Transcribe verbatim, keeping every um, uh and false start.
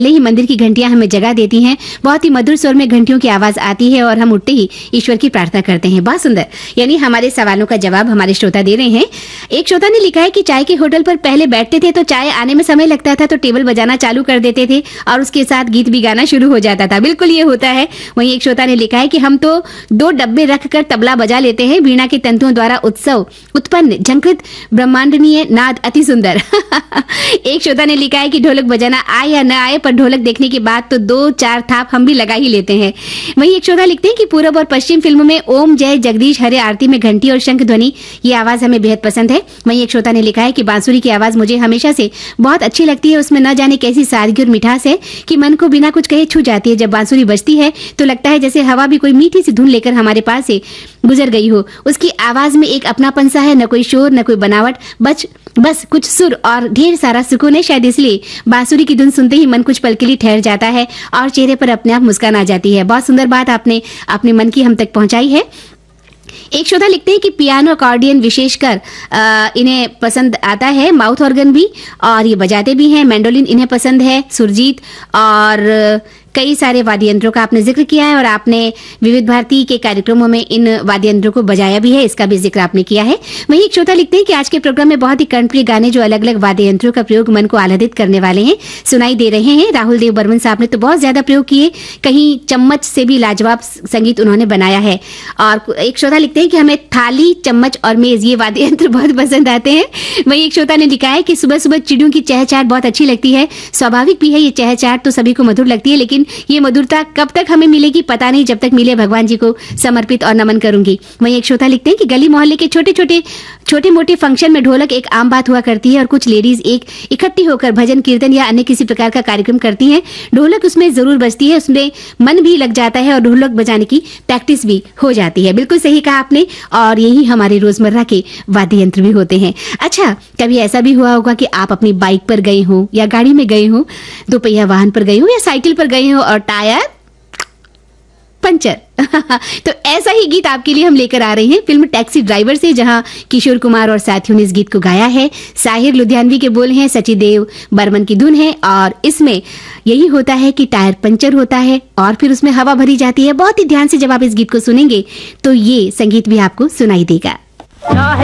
ही मंदिर की घंटियां हमें जगा देती हैं। बहुत ही मधुर स्वर में घंटियों की आवाज आती है और हम उठते ही ईश्वर की प्रार्थना करते हैं। बहुत सुंदर। यानी हमारे सवालों का जवाब हमारे श्रोता दे रहे हैं। एक श्रोता ने लिखा है कि चाय के होटल पर पहले बैठते थे तो चाय आने में समय लगता था तो टेबल बजाना चालू कर देते थे और उसके साथ गीत भी गाना शुरू हो जाता था। बिल्कुल ये होता है। वहीं एक श्रोता ने लिखा है कि हम तो दो डब्बे रखकर तबला बजा लेते हैं। वीणा के तंतुओं द्वारा उत्सव उत्पन्न झंकृत ब्रह्मांडनीय नाद अति सुंदर। एक श्रोता ने लिखा है कि ढोलक बजाना आए या न आए पर ढोलक देखने के बाद तो दो चार थाप हम भी लगा ही लेते हैं। वहीं एक श्रोता लिखते हैं कि पूरब और पश्चिम फिल्मों में ओम जय जगदीश हरे आरती में घंटी और शंख ध्वनि ये आवाज हमें बेहद पसंद है। वहीं एक श्रोता ने लिखा है कि बांसुरी की आवाज मुझे हमेशा से बहुत अच्छी लगती है। उसमें न जाने कैसी सादगी और मिठास है कि मन को बिना कुछ कहे छू जाती है। जब बांसुरी बजती है तो लगता है जैसे हवा भी कोई मीठी सी धुन लेकर हमारे पास से गुजर गई हो। उसकी आवाज में एक अपनापन सा है, न कोई शोर न कोई बनावट, बच बस कुछ सुर और ढेर सारा सुकून है। शायद इसलिए बांसुरी की धुन सुनते ही मन कुछ पल के लिए ठहर जाता है और चेहरे पर अपने आप मुस्कान आ जाती है। बहुत सुंदर बात आपने अपने मन की हम तक पहुंचाई है। एक श्रोता लिखते हैं कि पियानो अकॉर्डियन विशेषकर इन्हें पसंद आता है, माउथ ऑर्गन भी, और ये बजाते भी हैं। मैंडोलिन इन्हें पसंद है, सुरजीत और कई सारे वाद्य यंत्रों का आपने जिक्र किया है और आपने विविध भारती के कार्यक्रमों में इन वाद्य यंत्रों को बजाया भी है, इसका भी जिक्र आपने किया है। वहीं एक श्रोता लिखते हैं कि आज के प्रोग्राम में बहुत ही कर्णप्रिय गाने जो अलग अलग वाद्य यंत्रों का प्रयोग मन को आह्लादित करने वाले हैं सुनाई दे रहे हैं। राहुल देव बर्मन साहब ने तो बहुत ज्यादा प्रयोग किए, कहीं चम्मच से भी लाजवाब संगीत उन्होंने बनाया है। और एक श्रोता लिखते हैं कि हमें थाली, चम्मच और मेज ये वाद्य यंत्र बहुत पसंद आते हैं। वहीं एक श्रोता ने लिखा है कि सुबह सुबह चिड़ियों की चहचहाट बहुत अच्छी लगती है। स्वाभाविक भी है, ये चहचहाट तो सभी को मधुर लगती है, लेकिन ये मधुरता कब तक हमें मिलेगी पता नहीं, जब तक मिले भगवान जी को समर्पित और नमन करूंगी। वहीं एक श्रोता लिखते हैं कि गली मोहल्ले के छोटे छोटे छोटे मोटे फंक्शन में ढोलक एक आम बात हुआ करती है और कुछ लेडीज एक इकट्ठी होकर भजन कीर्तन या अन्य किसी प्रकार का कार्यक्रम करती हैं। ढोलक उसमें जरूर बजती है, उसमें मन भी लग जाता है और ढोलक बजाने की प्रैक्टिस भी हो जाती है। बिल्कुल सही कहा आपने, और यही हमारे रोजमर्रा के वाद्य यंत्र भी होते हैं। अच्छा, कभी ऐसा भी हुआ होगा कि आप अपनी बाइक पर गए हो या गाड़ी में गए हो, दोपहिया वाहन पर गए हो या साइकिल पर गए हो और टायर पंचर। तो ऐसा ही गीत आपके लिए हम लेकर आ रहे हैं फिल्म टैक्सी ड्राइवर से, जहां किशोर कुमार और साथियों ने इस गीत को गाया है। साहिर लुधियानवी के बोल हैं, सचिदेव बर्मन की धुन है और इसमें यही होता है कि टायर पंचर होता है और फिर उसमें हवा भरी जाती है। बहुत ही ध्यान से जब आप इस गीत को सुनेंगे तो ये संगीत भी आपको सुनाई देगा।